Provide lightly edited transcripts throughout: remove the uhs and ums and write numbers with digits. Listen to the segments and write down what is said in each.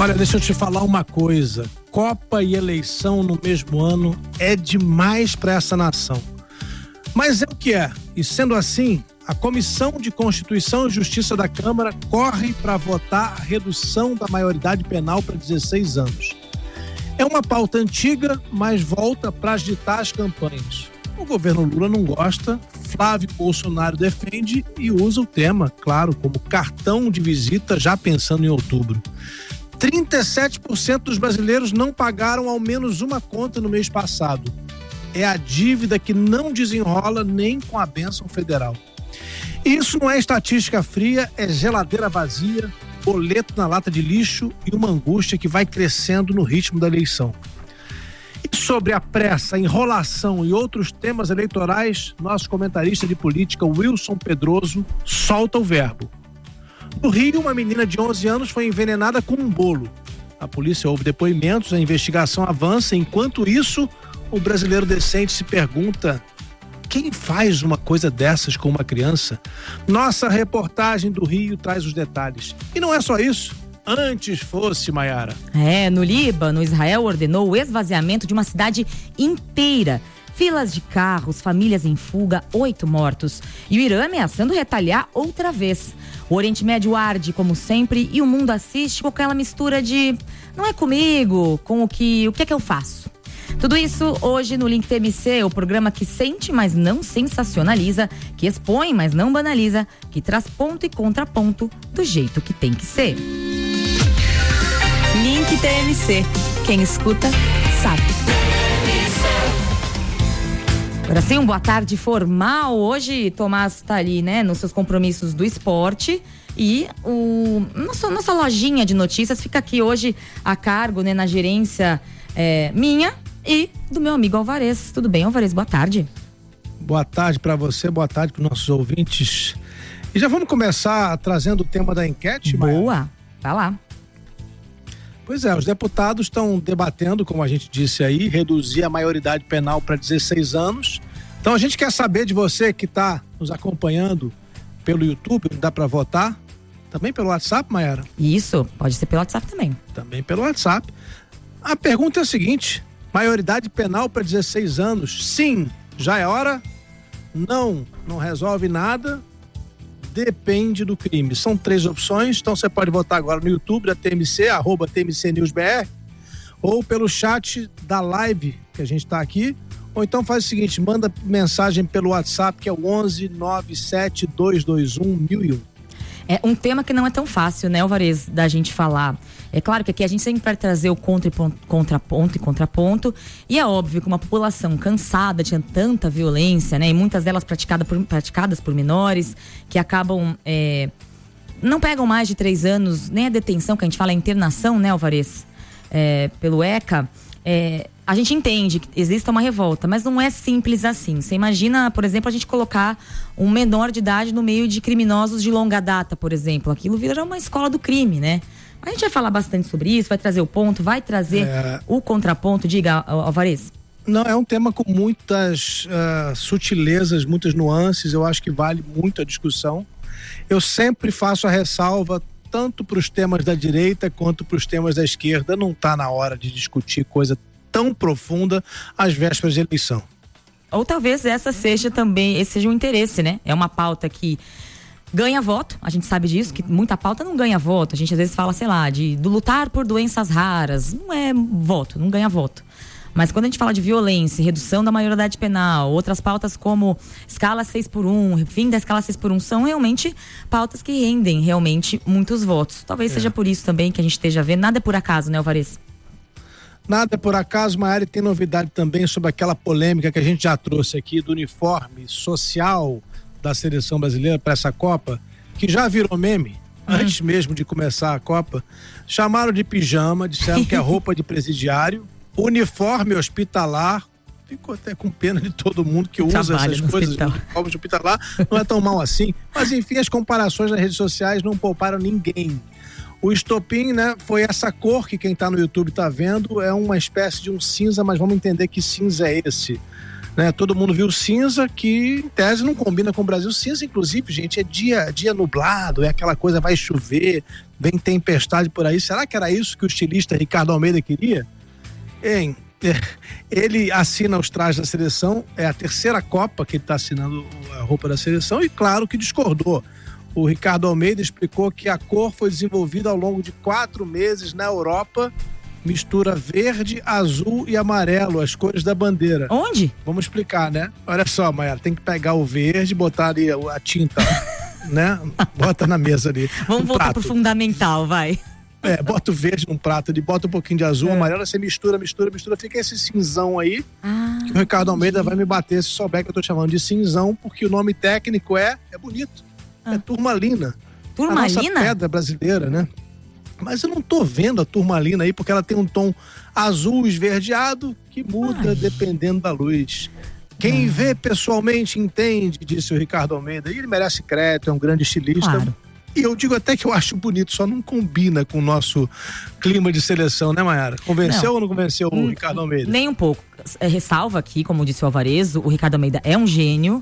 Olha, deixa eu te falar uma coisa. Copa e eleição no mesmo ano é demais para essa nação. Mas é o que é. E sendo assim, a Comissão de Constituição e Justiça da Câmara corre para votar a redução da maioridade penal para 16 anos. É uma pauta antiga, mas volta para agitar as campanhas. O governo Lula não gosta, Flávio Bolsonaro defende e usa o tema, claro, como cartão de visita, já pensando em outubro. 37% dos brasileiros não pagaram ao menos uma conta no mês passado. É a dívida que não desenrola nem com a bênção federal. Isso não é estatística fria, é geladeira vazia, boleto na lata de lixo e uma angústia que vai crescendo no ritmo da eleição. E sobre a pressa, a enrolação e outros temas eleitorais, nosso comentarista de política, Wilson Pedroso, solta o verbo. No Rio, uma menina de 11 anos foi envenenada com um bolo. A polícia ouve depoimentos, a investigação avança. Enquanto isso, o brasileiro decente se pergunta: quem faz uma coisa dessas com uma criança? Nossa reportagem do Rio traz os detalhes. E não é só isso. Antes fosse, Maiara. No Líbano, Israel ordenou o esvaziamento de uma cidade inteira. Filas de carros, famílias em fuga, 8 mortos. E o Irã ameaçando retaliar outra vez. O Oriente Médio arde, como sempre, e o mundo assiste com aquela mistura de não é comigo, com o que é que eu faço. Tudo isso hoje no Link TMC, o programa que sente, mas não sensacionaliza, que expõe, mas não banaliza, que traz ponto e contraponto do jeito que tem que ser. Link TMC. Quem escuta, sabe. Agora sim, boa tarde formal. Hoje, Tomás tá ali, né, nos seus compromissos do esporte. E nossa lojinha de notícias fica aqui hoje a cargo, né, na gerência minha e do meu amigo Alvarez. Tudo bem, Alvarez? Boa tarde. Boa tarde para você, boa tarde para os nossos ouvintes. E já vamos começar trazendo o tema da enquete, Maia? Boa, vai lá. Pois é, os deputados estão debatendo, como a gente disse aí, reduzir a maioridade penal para 16 anos. Então a gente quer saber de você que está nos acompanhando pelo YouTube, dá para votar? Também pelo WhatsApp, Maiara? Isso, pode ser pelo WhatsApp também. Também pelo WhatsApp. A pergunta é a seguinte: maioridade penal para 16 anos, sim, já é hora? Não resolve nada. Depende do crime. São 3 opções, então você pode votar agora no YouTube da TMC, @TMCNewsBR, ou pelo chat da live que a gente está aqui, ou então faz o seguinte, manda mensagem pelo WhatsApp, que é o 11 97 221 1001. É um tema que não é tão fácil, né, Alvarez, da gente falar. É claro que aqui a gente sempre vai trazer o contraponto, e é óbvio que uma população cansada de tanta violência, né, e muitas delas praticadas por menores, que acabam, não pegam mais de 3 anos, nem a detenção, que a gente fala, a internação, né, Alvarez, pelo ECA, a gente entende que existe uma revolta, mas não é simples assim. Você imagina, por exemplo, a gente colocar um menor de idade no meio de criminosos de longa data, por exemplo. Aquilo vira uma escola do crime, né? A gente vai falar bastante sobre isso, vai trazer o ponto, vai trazer o contraponto. Diga, Alvarez. Não, é um tema com muitas sutilezas, muitas nuances. Eu acho que vale muito a discussão. Eu sempre faço a ressalva, tanto para os temas da direita quanto para os temas da esquerda. Não está na hora de discutir coisa tão profunda às vésperas de eleição. Ou talvez esse seja um interesse, né? É uma pauta que ganha voto, a gente sabe disso, que muita pauta não ganha voto. A gente às vezes fala, sei lá, do lutar por doenças raras. Não é voto, não ganha voto. Mas quando a gente fala de violência, redução da maioridade penal, outras pautas como escala 6x1, fim da escala 6x1, são realmente pautas que rendem realmente muitos votos. Talvez seja por isso também que a gente esteja vendo. Nada é por acaso, né, Alvarez? Nada é por acaso, Maiara, tem novidade também sobre aquela polêmica que a gente já trouxe aqui do uniforme social da seleção brasileira para essa Copa, que já virou meme, antes mesmo de começar a Copa. Chamaram de pijama, disseram que é roupa de presidiário, uniforme hospitalar. Fico até com pena de todo mundo que usa essas coisas. Uniforme hospitalar não é tão mal assim, mas enfim, as comparações nas redes sociais não pouparam ninguém. O estopim, né, foi essa cor que quem tá no YouTube tá vendo, é uma espécie de um cinza, mas vamos entender que cinza é esse. né? Todo mundo viu cinza, que em tese não combina com o Brasil. Cinza, inclusive, gente, é dia nublado, é aquela coisa, vai chover, vem tempestade por aí. Será que era isso que o estilista Ricardo Almeida queria? Hein? Ele assina os trajes da seleção, é a terceira Copa que ele está assinando a roupa da seleção, e claro que discordou. O Ricardo Almeida explicou que a cor foi desenvolvida ao longo de 4 meses na Europa, mistura verde, azul e amarelo, as cores da bandeira. Onde? Vamos explicar, né? Olha só, Maiara, tem que pegar o verde, botar ali a tinta, né? Bota na mesa ali. Vamos voltar pro fundamental, vai. Bota o verde num prato ali, bota um pouquinho de azul, amarelo, você mistura, fica esse cinzão aí, que o Ricardo Almeida vai me bater se souber que eu tô chamando de cinzão, porque o nome técnico é bonito, é turmalina. Turmalina? A nossa pedra brasileira, né? Mas eu não tô vendo a turmalina aí, porque ela tem um tom azul esverdeado que muda dependendo da luz. Quem vê pessoalmente entende, disse o Ricardo Almeida, e ele merece crédito, é um grande estilista. Claro. E eu digo até que eu acho bonito, só não combina com o nosso clima de seleção, né, Mayara? Convenceu ou não convenceu o Ricardo Almeida? Nem um pouco. Ressalva aqui, como disse o Alvarezo, o Ricardo Almeida é um gênio,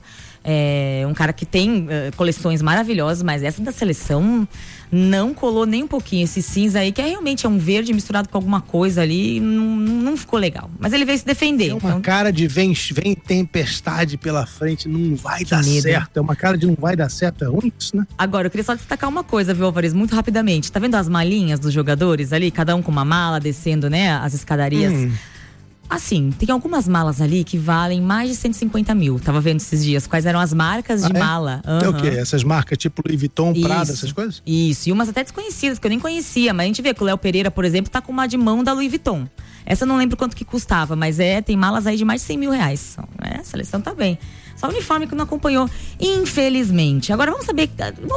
é um cara que tem coleções maravilhosas, mas essa da seleção não colou nem um pouquinho. Esse cinza aí, que realmente é um verde misturado com alguma coisa ali, não ficou legal. Mas ele veio se defender. É uma cara de vem tempestade pela frente, não vai dar certo. É uma cara de não vai dar certo, é ruim isso, né? Agora, eu queria só destacar uma coisa, viu, Alvarez, muito rapidamente. Tá vendo as malinhas dos jogadores ali? Cada um com uma mala, descendo, né, as escadarias. Assim, tem algumas malas ali que valem mais de 150 mil. Tava vendo esses dias quais eram as marcas de mala. É o quê? Essas marcas tipo Louis Vuitton, Prada, essas coisas? Isso, e umas até desconhecidas, que eu nem conhecia. Mas a gente vê que o Léo Pereira, por exemplo, tá com uma de mão da Louis Vuitton. Essa eu não lembro quanto que custava, mas tem malas aí de mais de 100 mil reais. A seleção tá bem. Só o uniforme que não acompanhou, infelizmente. Agora vamos saber,